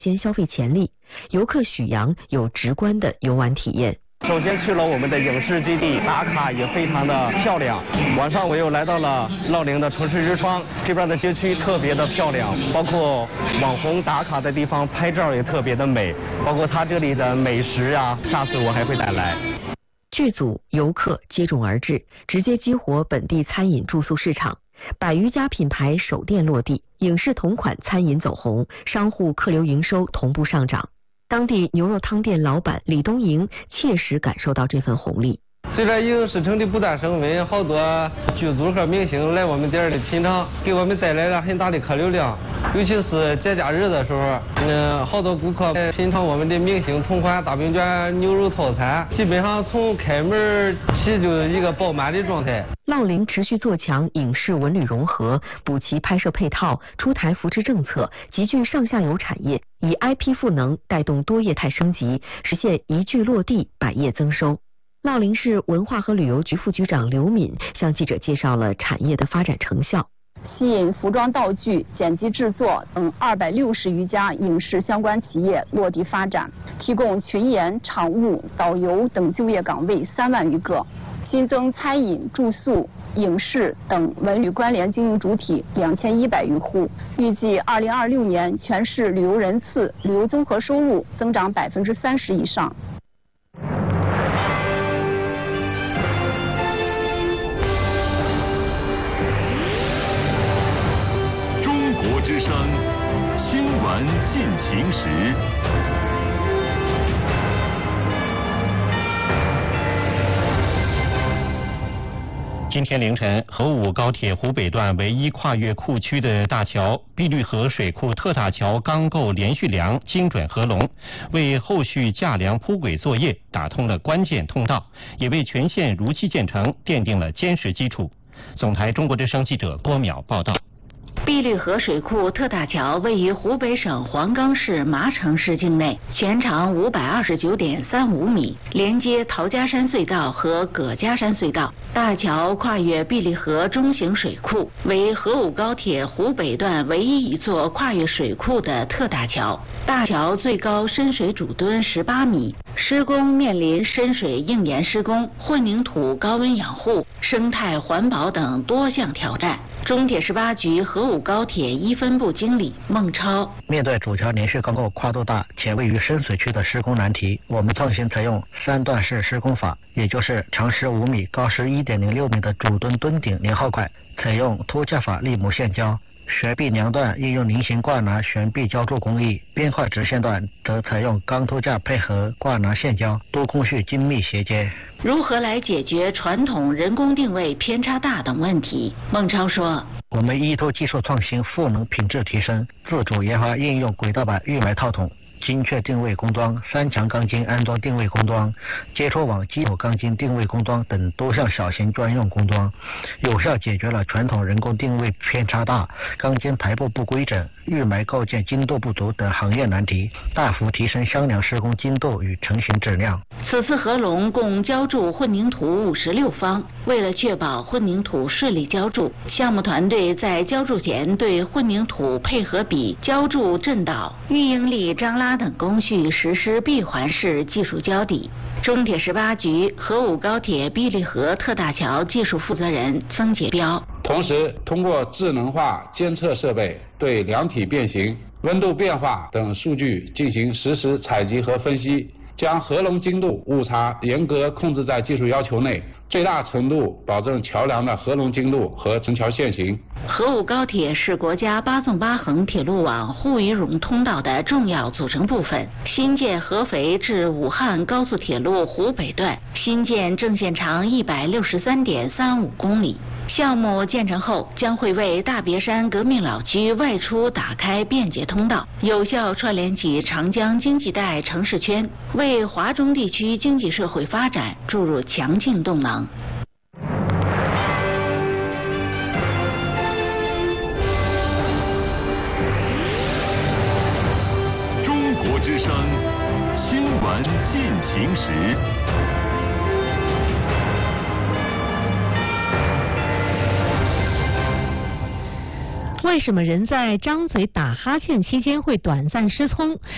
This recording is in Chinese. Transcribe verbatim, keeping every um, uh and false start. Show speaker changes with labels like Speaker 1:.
Speaker 1: 兼消费潜力，游客许阳有直观的游玩体验。
Speaker 2: 首先去了我们的影视基地，打卡也非常的漂亮。晚上我又来到了乐陵的城市之窗，这边的街区特别的漂亮，包括网红打卡的地方拍照也特别的美，包括它这里的美食啊，下次我还会再来。
Speaker 1: 剧组、游客接踵而至，直接激活本地餐饮住宿市场。百余家品牌首店落地，影视同款餐饮走红，商户客流营收同步上涨。当地牛肉汤店老板李东营切实感受到这份红利。
Speaker 3: 随着影视城的不断升温，好多剧组和明星来我们店里品尝，给我们带来了很大的客流量。尤其是节假日的时候，嗯，好多顾客品尝我们的明星同款大饼卷牛肉套餐，基本上从开门起就一个爆满的状态。
Speaker 1: 乐陵持续做强影视文旅融合，补齐拍摄配套，出台扶持政策，集聚上下游产业，以 I P 赋能带动多业态升级，实现一句落地，百业增收。乐陵市文化和旅游局副局长刘敏向记者介绍了产业的发展成效。
Speaker 4: 吸引服装道具、剪辑制作等二百六十余家影视相关企业落地发展，提供群演、场务、导游等就业岗位三万余个，新增餐饮、住宿、影视等文旅关联经营主体两千一百余户。预计二零二六年全市旅游人次、旅游综合收入增长百分之三十以上。
Speaker 5: 之声新闻进行时。今天凌晨，河武高铁湖北段唯一跨越库区的大桥碧绿河水库特大桥钢构连续梁精准合龙，为后续架梁铺轨作业打通了关键通道，也为全线如期建成奠定了坚实基础。总台中国之声记者郭淼报道。
Speaker 6: 碧绿河水库特大桥位于湖北省黄冈市麻城市境内，全长五百二十九点三五米，连接陶家山隧道和葛家山隧道。大桥跨越碧绿河中型水库，为河武高铁湖北段唯一一座跨越水库的特大桥。大桥最高深水主墩十八米，施工面临深水硬岩施工、混凝土高温养护、生态环保等多项挑战。中铁十八局河武高铁一分部经理孟超：
Speaker 7: 面对主桥连续钢构跨度大且位于深水区的施工难题，我们创新采用三段式施工法，也就是长十五米、高十一点零六米的主墩墩顶连号块，采用托架法立模线胶。悬臂梁段应用菱形挂拿悬臂浇筑工艺，边块直线段则采用钢托架配合挂拿线胶，多工序精密衔接。
Speaker 6: 如何来解决传统人工定位偏差大等问题？孟超说：
Speaker 7: 我们依托技术创新、赋能品质提升，自主研发应用轨道板预埋套筒、精确定位工装、三强钢筋安装定位工装、接触网基础钢筋定位工装等多项小型专用工装，有效解决了传统人工定位偏差大、钢筋排布不规整、预埋构件精度不足等行业难题，大幅提升箱梁施工精度与成型质量。
Speaker 6: 此次合龙共浇筑混凝土五十六方，为了确保混凝土顺利浇筑，项目团队在浇筑前对混凝土配合比、浇筑震导、预应力张拉等工序实施闭环式技术浇底。中铁十八局河武高铁碧绿河特大桥技术负责人曾杰彪：
Speaker 8: 同时通过智能化监测设备对梁体变形、温度变化等数据进行实时采集和分析，将合龙精度误差严格控制在技术要求内，最大程度保证桥梁的合龙精度和成桥线型。
Speaker 6: 河武高铁是国家八纵八横铁路网沪渝蓉通道的重要组成部分。新建合肥至武汉高速铁路湖北段，新建正线长一百六十三点三五公里。项目建成后，将会为大别山革命老区外出打开便捷通道，有效串联起长江经济带城市圈，为华中地区经济社会发展注入强劲动能。
Speaker 5: 中国之声新闻进行时。
Speaker 1: 为什么人在张嘴打哈欠期间会短暂失聪？